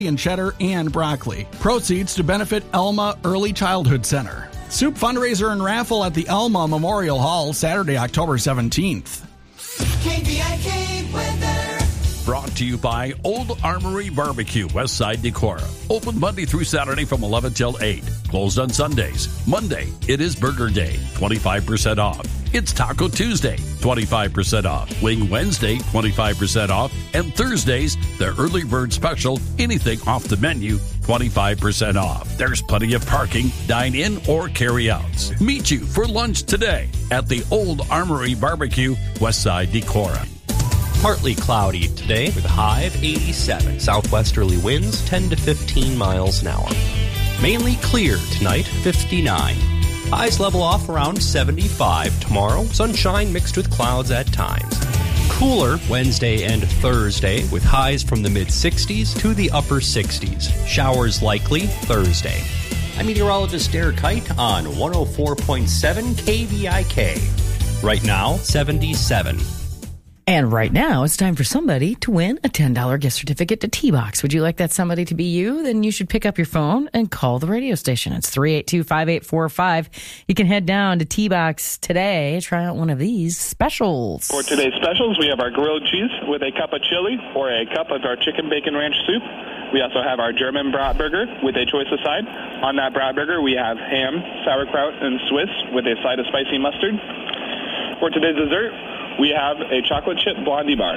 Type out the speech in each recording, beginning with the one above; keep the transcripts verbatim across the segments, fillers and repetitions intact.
and cheddar and broccoli. Proceeds to benefit Elma Early Childhood Center. Soup fundraiser and raffle at the Elma Memorial Hall Saturday, October seventeenth. K V I K weather. Brought to you by Old Armory Barbecue, Westside Decorah. Open Monday through Saturday from eleven till eight. Closed on Sundays. Monday, it is Burger Day, twenty-five percent off. It's Taco Tuesday, twenty-five percent off. Wing Wednesday, twenty-five percent off. And Thursdays, the early bird special, anything off the menu, twenty-five percent off. There's plenty of parking, dine-in, or carry-outs. Meet you for lunch today at the Old Armory Barbecue, Westside Decorah. Partly cloudy today with a high of eighty-seven. Southwesterly winds ten to fifteen miles an hour. Mainly clear tonight, fifty-nine. Highs level off around seventy-five tomorrow. Sunshine mixed with clouds at times. Cooler Wednesday and Thursday with highs from the mid-sixties to the upper sixties. Showers likely Thursday. I'm meteorologist Derek Kite on one oh four point seven K V I K. Right now, seventy-seven. And right now, it's time for somebody to win a ten dollars gift certificate to T-Box. Would you like that somebody to be you? Then you should pick up your phone and call the radio station. It's three eight two, five eight four five. You can head down to T-Box today. Try out one of these specials. For today's specials, we have our grilled cheese with a cup of chili or a cup of our chicken bacon ranch soup. We also have our German brat burger with a choice of side. On that brat burger, we have ham, sauerkraut, and Swiss with a side of spicy mustard. For today's dessert, we have a chocolate chip blondie bar.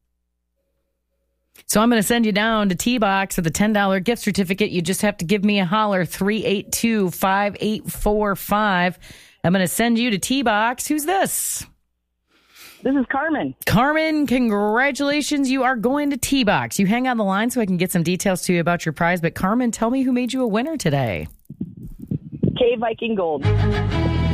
So I'm going to send you down to T-Box with a ten dollars gift certificate. You just have to give me a holler, three eight two, five eight four five. I'm going to send you to T-Box. Who's this? This is Carmen. Carmen, congratulations. You are going to T-Box. You hang on the line so I can get some details to you about your prize. But Carmen, tell me who made you a winner today. K Viking Gold.